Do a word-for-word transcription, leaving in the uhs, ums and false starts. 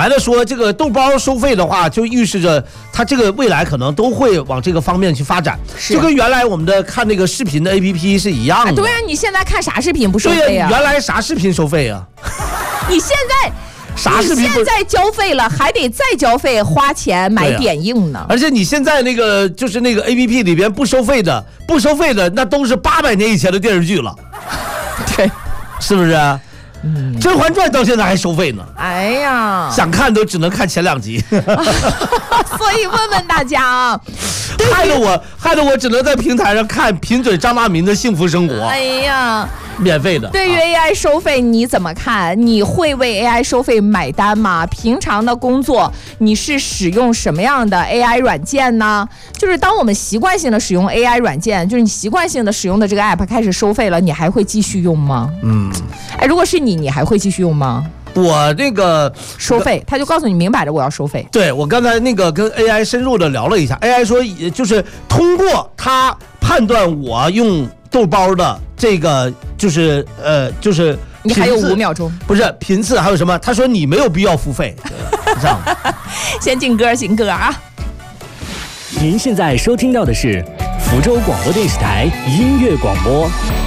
来的说，这个豆包收费的话，就预示着它这个未来可能都会往这个方面去发展，就跟原来我们的看那个视频的 A P P 是一样的。 啊、对啊，你现在看啥视频不收费啊？ 对啊，原来啥视频收费啊？ 你现在。 啥视频？ 你现在交费了，还得再交费花钱买点映呢、啊。 而且你现在那个就是那个 A P P 里边不收费的，不收费的那都是八百年以前的电视剧了， 对， 是不是？嗯，《甄嬛传》到现在还收费呢。 哎呀， 想看都只能看前两集。 所以问问大家啊， 害得我害得我只能在平台上看贫嘴张大民的幸福生活。 哎呀。 免费的。 对于 A I 收费你怎么看？你会为 A I 收费买单吗？平常的工作你是使用什么样的 A I 软件呢？就是当我们习惯性的使用 A I 软件，就是你习惯性的使用的这个 app 开始收费了，你还会继续用吗？嗯，哎，如果是你，你还会继续用吗？ 我那个收费，他就告诉你明摆着我要收费。 对，我刚才那个跟 A I 深入的聊了一下 ，A I 说就是通过它判断我用豆包的这个就是呃就是你还有五秒钟， 不是频次还有什么？他说你没有必要付费，这样。 先进歌，进歌啊！ 您现在收听到的是福州广播电视台音乐广播。